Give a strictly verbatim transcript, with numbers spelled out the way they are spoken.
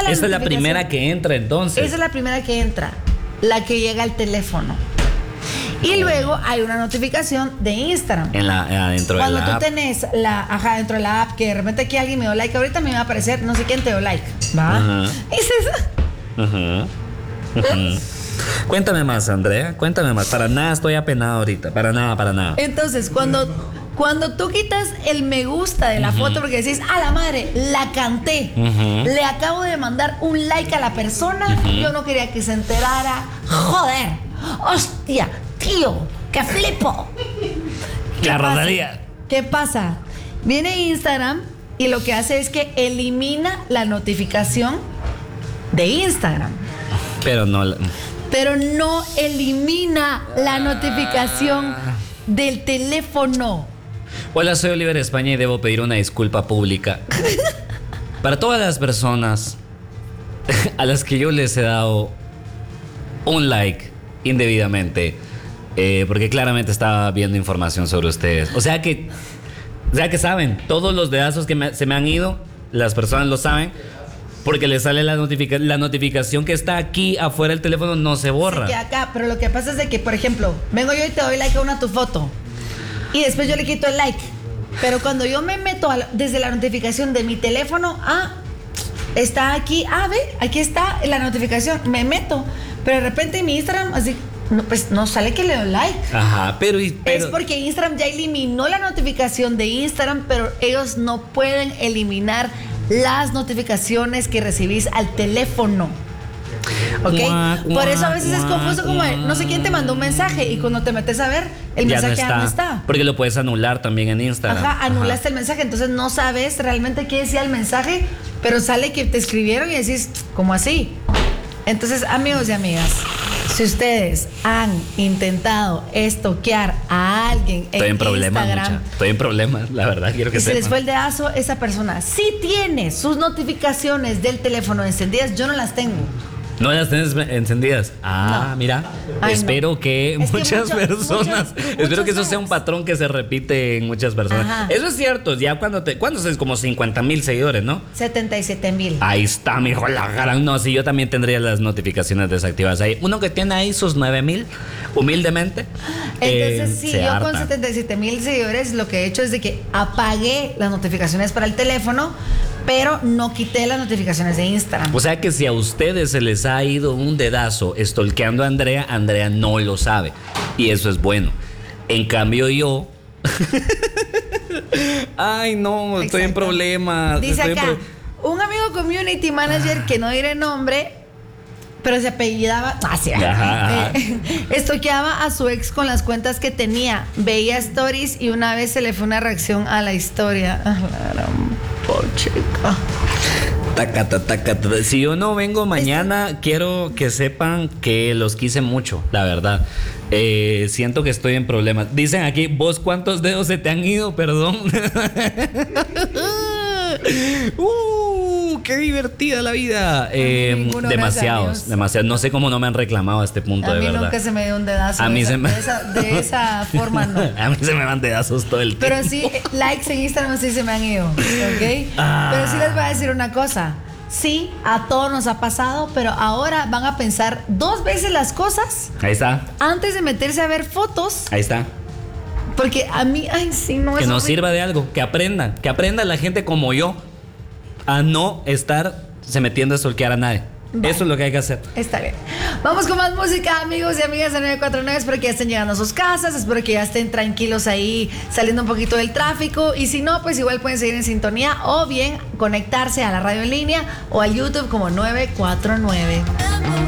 la Esta es la notificación. primera que entra entonces. Esa es la primera que entra, la que llega al teléfono. Y luego hay una notificación de Instagram. En la, adentro de Cuando la tú app. tenés la, ajá, dentro de la app, que de repente aquí alguien me dio like, ahorita me va a aparecer no sé quién te dio like, ¿va? Ajá. Y dices, Ujú, ujú. Cuéntame más, Andrea. Cuéntame más. Para nada estoy apenado ahorita. Para nada, para nada. entonces, cuando, cuando tú quitas el me gusta de la foto porque decís, a la madre, la canté, Ujú. le acabo de mandar un like a la persona, yo no quería que se enterara, joder, hostia, tío, que flipo. ¿Qué La pasa? Rosalía. ¿Qué pasa? Viene Instagram y lo que hace es que elimina la notificación de Instagram, Pero no. la- pero no elimina la notificación del teléfono. Hola, soy Oliver España y debo pedir una disculpa pública para todas las personas a las que yo les he dado un like indebidamente, eh, porque claramente estaba viendo información sobre ustedes. O sea que, o sea que saben, todos los dedazos que me- se me han ido, las personas lo saben, porque les sale la, notifica- la notificación que está aquí afuera del teléfono, no se borra. Que acá, pero lo que pasa es de que, por ejemplo, vengo yo y te doy like a una tu foto y después yo le quito el like. Pero cuando yo me meto a la- desde la notificación de mi teléfono, ah, está aquí, ah, ve, aquí está la notificación, me meto. Pero de repente en mi Instagram, así, no, pues no sale que le doy like. Ajá, pero, y- pero Es porque Instagram ya eliminó la notificación de Instagram, pero ellos no pueden eliminar las notificaciones que recibís al teléfono. ¿Ok? Guac, Por eso a veces es guac, confuso como de, no sé quién te mandó un mensaje y cuando te metes a ver, el ya mensaje ya no está. Porque lo puedes anular también en Instagram. Ajá, anulaste Ajá. el mensaje, entonces no sabes realmente qué decía el mensaje, pero sale que te escribieron y decís, ¿cómo así? Entonces, amigos y amigas, si ustedes han intentado estoquear a alguien en, Estoy en problemas, Instagram mucha. Estoy en problemas, la verdad, quiero que y se les sepan. fue el dedazo, esa persona sí tiene sus notificaciones del teléfono encendidas, yo no las tengo. No las tienes encendidas. Ah, No. mira. Ay, espero no. que Es que muchas mucho- personas. muchos- espero muchos que eso sea un likes. patrón que se repite en muchas personas. Ajá. Eso es cierto. Ya cuando te. ¿Cuántos es? Como cincuenta mil seguidores, ¿no? setenta y siete mil. Ahí está, mijo, la gran. No, sí, yo también tendría las notificaciones desactivadas ahí. Uno que tiene ahí sus nueve mil, humildemente. Entonces, eh, sí, se yo harta. con setenta y siete mil seguidores lo que he hecho es de que apagué las notificaciones para el teléfono, pero no quité las notificaciones de Instagram. O sea que si a ustedes se les ha ido un dedazo stalkeando a Andrea, Andrea no lo sabe. Y eso es bueno. En cambio yo... Ay, no, estoy en Exacto. problemas. Dice estoy en acá, pro- un amigo community manager que no diré nombre, pero se apellidaba, ah, sí, Ajá, ajá. eh, estoqueaba a su ex con las cuentas que tenía, veía stories y una vez se le fue una reacción a la historia. Ah, la gran pochica. Taca, ta, taca, ta. Si yo no vengo mañana, quiero que sepan que los quise mucho, la verdad. Eh, siento que estoy en problemas. Dicen aquí, ¿vos cuántos dedos se te han ido? Perdón. uh, qué divertida la vida. Eh, Ninguno, gracias a demasiados, Dios. demasiados. No sé cómo no me han reclamado a este punto, A de mí verdad. nunca se me dio un dedazo. A de mí esa- se me- de, esa, de esa forma no. A mí se me van dedazos todo el tiempo. Pero sí, likes en Instagram sí se me han ido, ¿ok? Ah. Pero sí les voy a decir una cosa. Sí, a todos nos ha pasado, pero ahora van a pensar dos veces las cosas Ahí está, antes de meterse a ver fotos. ahí está. Porque a mí, ay, sí, no Que es nos horrible. sirva de algo, que aprendan, que aprenda la gente como yo a no estar se metiendo a stalkear a nadie. Vale. Eso es lo que hay que hacer. Está bien. Vamos con más música, amigos y amigas de nueve cuatro nueve. Espero que ya estén llegando a sus casas. Espero que ya estén tranquilos ahí, saliendo un poquito del tráfico. Y si no, pues igual pueden seguir en sintonía o bien conectarse a la radio en línea o al YouTube como nueve cuatro nueve.